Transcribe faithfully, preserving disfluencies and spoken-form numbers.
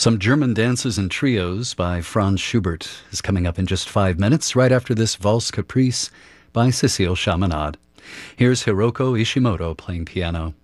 Some German dances and trios by Franz Schubert is coming up in just five minutes, right after this Valse Caprice by Cécile Chaminade. Here's Hiroko Ishimoto playing piano.